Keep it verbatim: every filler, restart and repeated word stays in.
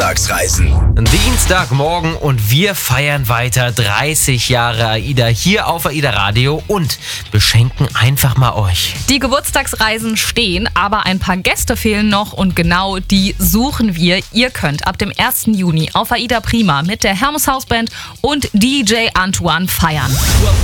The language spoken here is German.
Geburtstagsreisen. Dienstagmorgen und wir feiern weiter dreißig Jahre AIDA hier auf AIDA Radio und beschenken einfach mal euch. Die Geburtstagsreisen stehen, aber ein paar Gäste fehlen noch und genau die suchen wir. Ihr könnt ab dem ersten Juni auf AIDA Prima mit der Hermes Hausband und D J Antoine feiern.